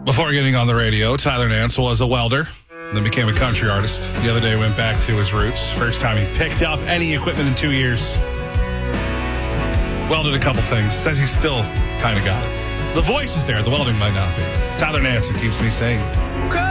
Before getting on the radio, Tyler Nance was a welder, then became a country artist. The other day went back to his roots. First time he picked up any equipment in 2 years. Welded a couple things. Says he still kind of got it. The voice is there. The welding might not be. Tyler Nance, it keeps me sane.